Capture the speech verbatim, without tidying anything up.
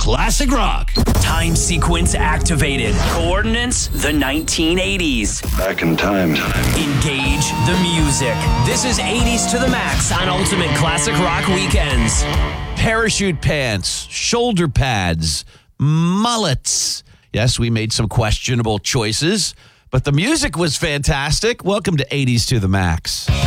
classic rock. Time sequence activated. Coordinates, the nineteen eighties. Back in time. Engage the music. This is eighties to the max on Ultimate Classic Rock Weekends. Parachute pants, shoulder pads, mullets. Yes, we made some questionable choices, but the music was fantastic. Welcome to eighties to the max.